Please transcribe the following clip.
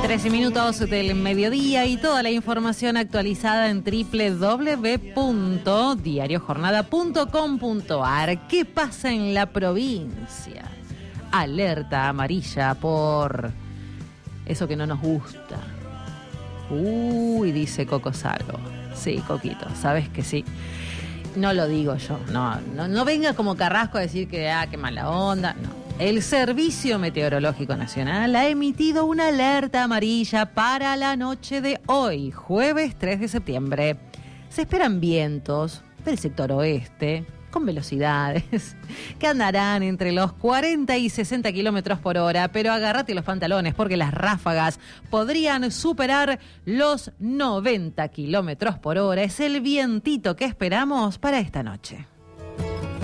13 minutos del mediodía y toda la información actualizada en www.diariojornada.com.ar. ¿Qué pasa en la provincia? Alerta amarilla por eso que no nos gusta. Uy, dice Coco Salvo. Sí, Coquito, sabes que sí. No lo digo yo, no venga como Carrasco a decir que qué mala onda, no. El Servicio Meteorológico Nacional ha emitido una alerta amarilla para la noche de hoy, jueves 3 de septiembre. Se esperan vientos del sector oeste, con velocidades que andarán entre los 40 y 60 kilómetros por hora, pero agárrate los pantalones porque las ráfagas podrían superar los 90 kilómetros por hora. Es el vientito que esperamos para esta noche.